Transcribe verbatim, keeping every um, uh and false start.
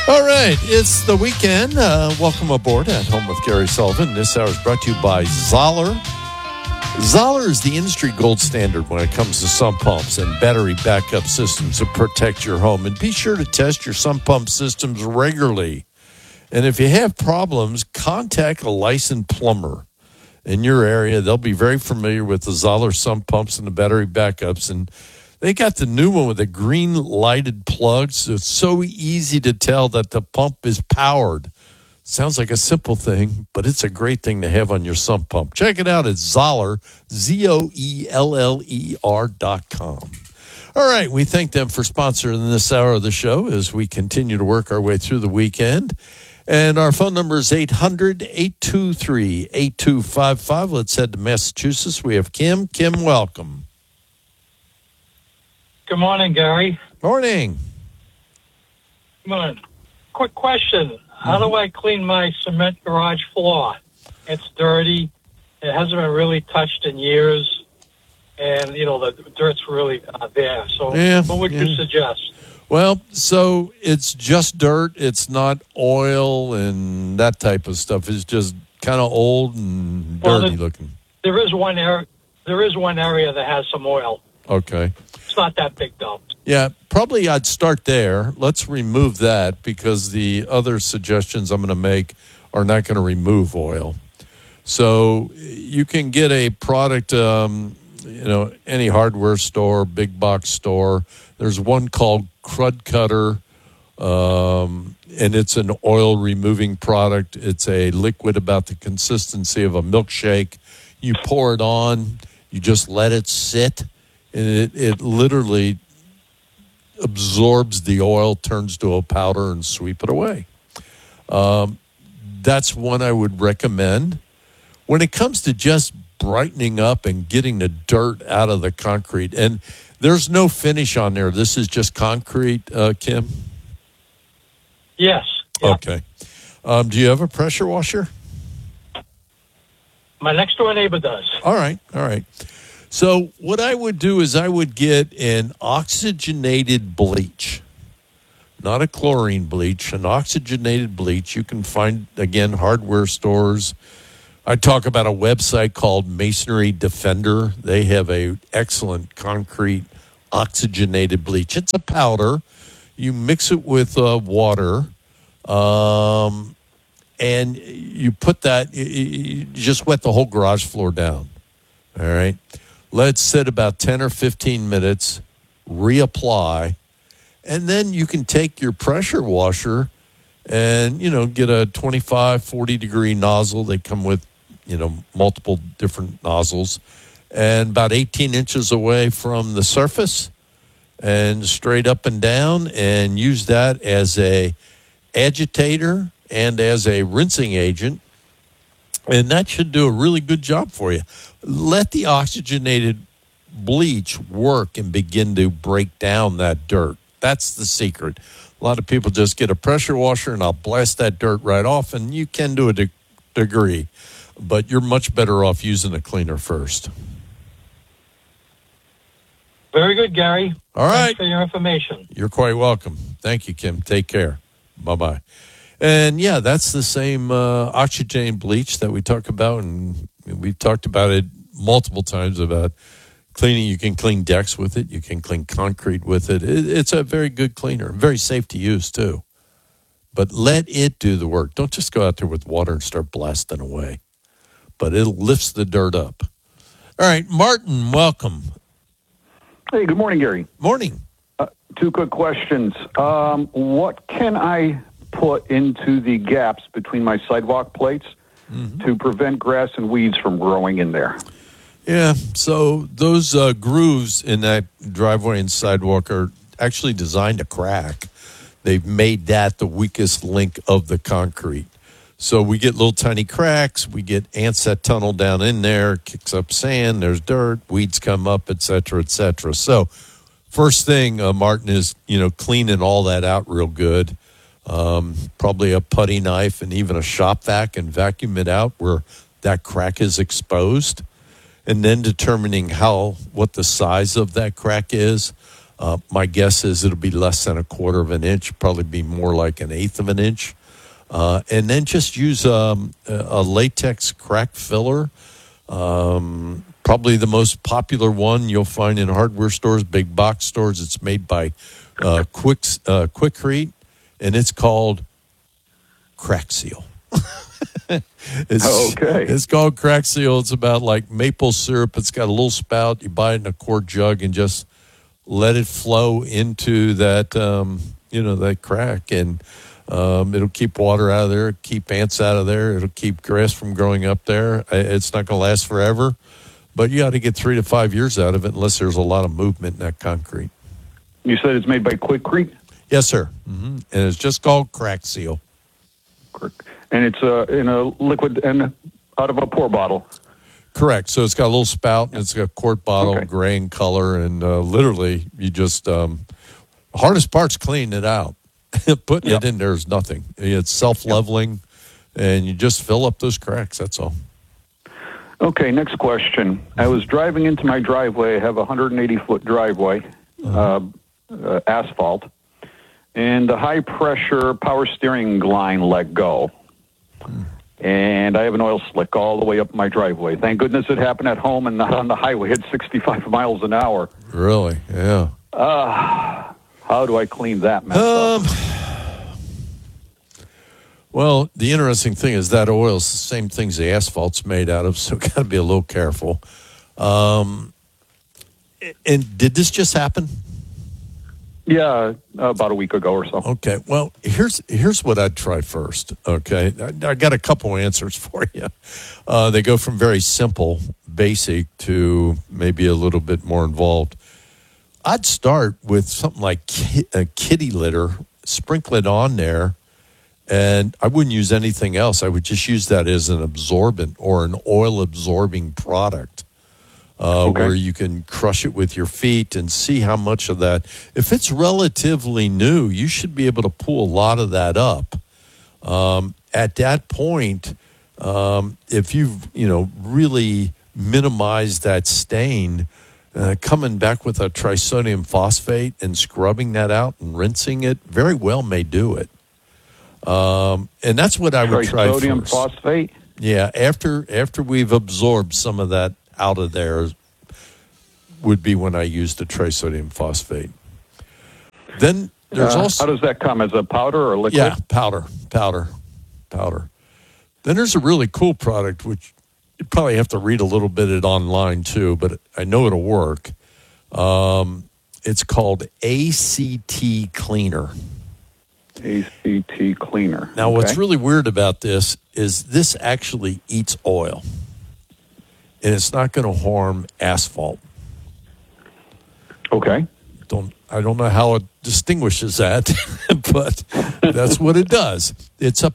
All right, it's the weekend. Uh, welcome aboard at Home with Gary Sullivan. This hour is brought to you by Zoller. Zoller is the industry gold standard when it comes to sump pumps and battery backup systems to protect your home. And be sure to test your sump pump systems regularly. And if you have problems, contact a licensed plumber in your area. They'll be very familiar with the Zoller sump pumps and the battery backups. And they got the new one with the green lighted plugs. So it's so easy to tell that the pump is powered. Sounds like a simple thing, but it's a great thing to have on your sump pump. Check it out at Zoller, Z O E L L E R dot com. All right, we thank them for sponsoring this hour of the show as we continue to work our way through the weekend. And our phone number is eight hundred, eight two three, eight two five five. Let's head to Massachusetts. We have Kim. Kim, welcome. Good morning, Gary. Morning. Come on. Quick question. How do I clean my cement garage floor? It's dirty. It hasn't been really touched in years. And, you know, the dirt's really uh, there. So yeah, what would yeah. you suggest? Well, so it's just dirt. It's not oil and that type of stuff. It's just kind of old and Well, dirty there, looking. There is one area. There is one area that has some oil. Okay. It's not that big, though. Yeah, probably I'd start there. Let's remove that because the other suggestions I'm going to make are not going to remove oil. So you can get a product, um, you know, any hardware store, big box store. There's one called Crud Cutter, um, and it's an oil removing product. It's a liquid about the consistency of a milkshake. You pour it on, you just let it sit, and it, it literally absorbs the oil, turns to a powder, and sweep it away. Um, that's one I would recommend. When it comes to just brightening up and getting the dirt out of the concrete, and there's no finish on there. This is just concrete, uh, Kim? Yes. Yep. Okay. Um, do you have a pressure washer? My next door neighbor does. All right, all right. So what I would do is I would get an oxygenated bleach, not a chlorine bleach, an oxygenated bleach. You can find, again, hardware stores. I talk about a website called Masonry Defender. They have a excellent concrete oxygenated bleach. It's a powder. You mix it with uh, water, um, and you put that, you, you just wet the whole garage floor down. All right. Let it sit about ten or fifteen minutes, reapply, and then you can take your pressure washer and, you know, get a twenty-five, forty degree nozzle. They come with, you know, multiple different nozzles, and about eighteen inches away from the surface and straight up and down, and use that as a agitator and as a rinsing agent. And that should do a really good job for you. Let the oxygenated bleach work and begin to break down that dirt. That's the secret. A lot of people just get a pressure washer and I'll blast that dirt right off, and you can do a de- degree, but you're much better off using a cleaner first. Very good, Gary. All right. Thanks for your information. You're quite welcome. Thank you, Kim. Take care. Bye-bye. And, yeah, that's the same uh, oxygen bleach that we talk about, and we've talked about it multiple times about cleaning. You can clean decks with it. You can clean concrete with it. it. It's a very good cleaner, very safe to use, too. But let it do the work. Don't just go out there with water and start blasting away. But it lifts the dirt up. All right, Martin, welcome. Hey, good morning, Gary. Morning. Uh, two quick questions. Um, what can I put into the gaps between my sidewalk plates mm-hmm. to prevent grass and weeds from growing in there? Yeah, so those uh, grooves in that driveway and sidewalk are actually designed to crack. They've made that the weakest link of the concrete. So we get little tiny cracks. We get ants that tunnel down in there, kicks up sand, there's dirt, weeds come up, et cetera, et cetera. So first thing, uh, Martin, is, you know, cleaning all that out real good. Um, probably a putty knife and even a shop vac and vacuum it out where that crack is exposed. And then determining how, what the size of that crack is. Uh, my guess is it'll be less than a quarter of an inch, probably be more like an eighth of an inch. Uh, and then just use um, a, a latex crack filler. Um, probably the most popular one you'll find in hardware stores, big box stores. It's made by uh, Quick uh, Quikrete, and it's called Crack Seal. it's, Okay. It's called Crack Seal. It's about like maple syrup. It's got a little spout. You buy it in a quart jug and just let it flow into that, um, you know, that crack, and um, it'll keep water out of there, keep ants out of there. It'll keep grass from growing up there. It's not going to last forever, but you got to get three to five years out of it unless there's a lot of movement in that concrete. You said it's made by Quikrete? Yes, sir. Mm-hmm. And it's just called Crack Seal. And it's uh, in a liquid and out of a pour bottle. Correct. So it's got a little spout, and it's got a quart bottle, Okay. gray in color, and uh, literally you just um, hardest part's cleaning it out. Putting Yep. it in there is nothing. It's self-leveling, and you just fill up those cracks. That's all. Okay, next question. I was driving into my driveway. I have a one hundred eighty foot driveway, uh, uh, asphalt, and the high pressure power steering line let go. And I have an oil slick all the way up my driveway. Thank goodness it happened at home and not on the highway at sixty-five miles an hour. Really? Yeah. Uh, how do I clean that mess up? Um, well, the interesting thing is that oil is the same things the asphalt's made out of, so got to be a little careful. Um, and did this just happen? Yeah, about a week ago or so. Okay. Well, here's here's what I'd try first. Okay, I, I got a couple answers for you. Uh, they go from very simple, basic, to maybe a little bit more involved. I'd start with something like ki- a kitty litter, sprinkle it on there, and I wouldn't use anything else. I would just use that as an absorbent or an oil-absorbing product. Uh, Okay. where you can crush it with your feet and see how much of that. If it's relatively new, you should be able to pull a lot of that up. Um, at that point, um, if you've you know really minimized that stain, uh, coming back with a trisodium phosphate and scrubbing that out and rinsing it very well may do it. Um, and that's what I would try Trisodium first. phosphate? Yeah, after after we've absorbed some of that out of there would be when I use the trisodium phosphate. Then there's Uh, also how does that come, as a powder or liquid? yeah powder, powder, powder. Then there's a really cool product which you probably have to read a little bit it online too, but I know it'll work. Um, it's called A C T Cleaner. A C T cleaner. Now, what's Okay. really weird about this is this actually eats oil, and it's not going to harm asphalt. Okay. Don't I don't know how it distinguishes that, but that's what it does. It's a